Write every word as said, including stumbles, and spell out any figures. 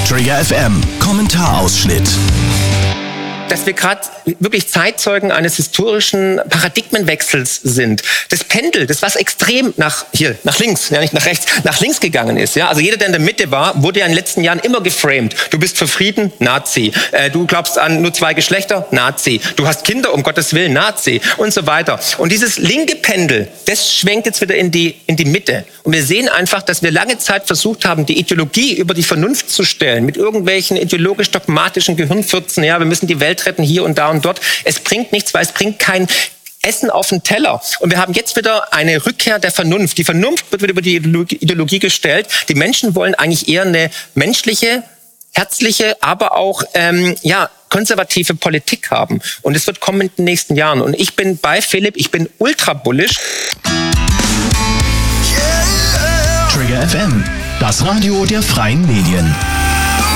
Trigger F M, Kommentarausschnitt. Dass wir gerade wirklich Zeitzeugen eines historischen Paradigmenwechsels sind. Das Pendel, das was extrem nach hier, nach links, ja nicht nach rechts, nach links gegangen ist. Ja, also jeder, der in der Mitte war, wurde ja in den letzten Jahren immer geframed. Du bist für Frieden, Nazi. Äh, du glaubst an nur zwei Geschlechter, Nazi. Du hast Kinder, um Gottes Willen, Nazi und so weiter. Und dieses linke Pendel, das schwenkt jetzt wieder in die in die Mitte. Und wir sehen einfach, dass wir lange Zeit versucht haben, die Ideologie über die Vernunft zu stellen, mit irgendwelchen ideologisch-dogmatischen Gehirnfürzen. Ja, wir müssen die Welt retten hier und da und dort. Es bringt nichts, weil es bringt kein Essen auf den Teller. Und wir haben jetzt wieder eine Rückkehr der Vernunft. Die Vernunft wird wieder über die Ideologie gestellt. Die Menschen wollen eigentlich eher eine menschliche, herzliche, aber auch ähm, ja konservative Politik haben. Und es wird kommen in den nächsten Jahren. Und ich bin bei Philipp, ich bin ultra bullish. Trigger F M, das Radio der freien Medien.